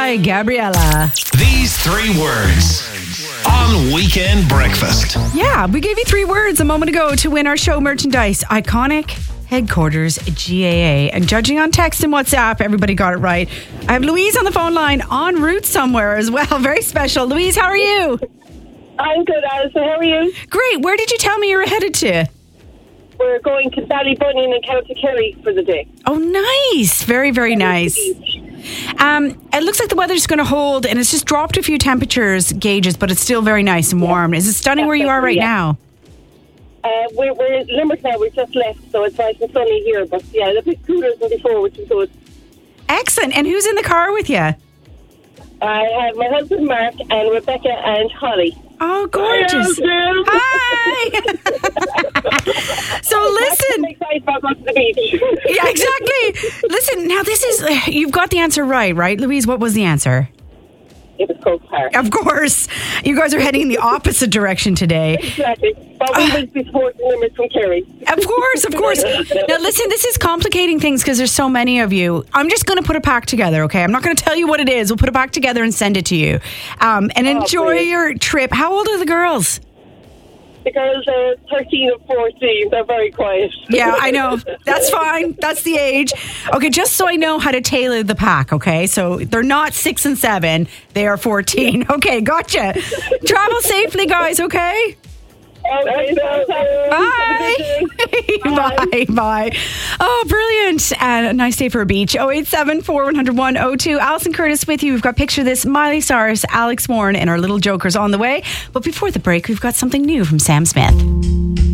by Gabriella. These 3 words on Weekend Breakfast. Yeah, we gave you 3 words a moment ago to win our show merchandise. Iconic Headquarters GAA. And judging on text and WhatsApp, everybody got it right. I have Louise on the phone line en route somewhere as well. Very special. Louise, how are you? I'm good, Alison. How are you? Great. Where did you tell me you were headed to? We're going to Ballybunion in County Kerry for the day. Oh, nice. Very, very nice. It looks like the weather's going to hold, and it's just dropped a few temperatures gauges, but it's still very nice and warm. Is it stunning where you are right now? We're in Limerick now. We've just left, so it's nice and sunny here. But yeah, a bit cooler than before, which is good. Excellent. And who's in the car with you? I have my husband Mark and Rebecca and Holly. Oh, gorgeous. Hi. So listen. I'm excited about going to the beach. Yeah, exactly. Listen, now this is, you've got the answer right, Louise? What was the answer? It was Croke Park. Of course. You guys are heading in the opposite direction today. Exactly. But we will be supporting Limerick from Kerry. Of course. Now listen, this is complicating things because there's so many of you. I'm just going to put a pack together, okay? I'm not going to tell you what it is. We'll put a pack together and send it to you. And enjoy your trip. How old are the girls? The girls are 13 and 14. They're very quiet. Yeah, I know. That's fine. That's the age. Okay, just so I know how to tailor the pack, okay? So they're not 6 and 7. They are 14. Okay, gotcha. Travel safely, guys, okay? Okay, Bye. Bye. Oh, brilliant. And a nice day for a beach. 087-4101-02. Alison Curtis with you. We've got Picture This, Miley Cyrus, Alex Warren, and our little jokers on the way. But before the break, we've got something new from Sam Smith.